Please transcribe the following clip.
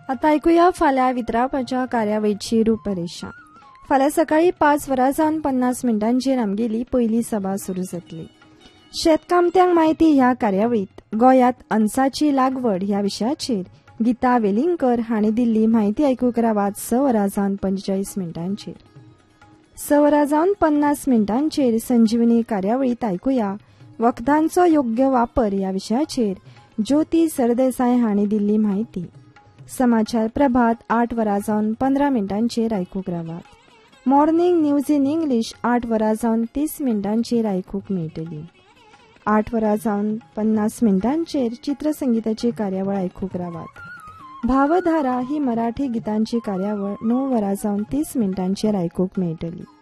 आता ऐकूया फाल्यां वितरावपाच्या कार्यावळीची रूपरेषा. फाल्यां सकाळी 5:50 आमगेली पयली सभा सुरू जातली. शेतकामत्यांक माहिती ह्या कार्यावळीत गोंयांत अनसाची लागवड ह्या विशयाचेर गीता वेलिंगकर हांणी दिल्ली म्हायती आयकूंक रावात 6:45 6:50 संजीवनी कार्यावळीत आयकूया वखदांचो योग्य वापर ह्या विशयाचेर ज्योती सरदेसाय हांणी दिल्ली म्हायती. समाचार प्रभात 8:15 आयकूंक रावात. मॉर्निंग न्यूज इन इंग्लीश 8:30 आयकूंक मेळटली. 8:50 चित्रसंगीताची कार्यावळ आयकूंक रावात. भावधारा ही मराठी गितांची कार्यावळ 9:30 आयकूंक मेळटली.